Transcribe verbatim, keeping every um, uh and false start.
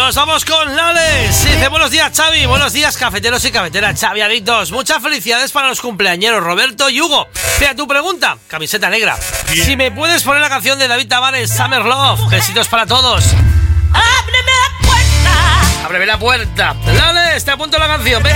Nos vamos con Lales. Dice, buenos días, Xavi. Buenos días, cafeteros y cafeteras, Xavi adictos. Muchas felicidades para los cumpleañeros Roberto y Hugo. Vea tu pregunta, camiseta negra. Bien. Si me puedes poner la canción de David Tavares, Summer Love. Besitos para todos. Ábreme la puerta. Ábreme la puerta. Lales, te apunto la canción. Venga.